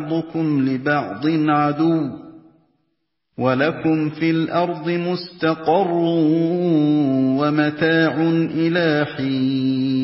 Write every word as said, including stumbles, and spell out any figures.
بَعْضُكُمْ لِبَعْضٍ عَدُوٌّ وَلَكُمْ فِي الْأَرْضِ مُسْتَقَرٌّ وَمَتَاعٌ إِلَىٰ حِينٍ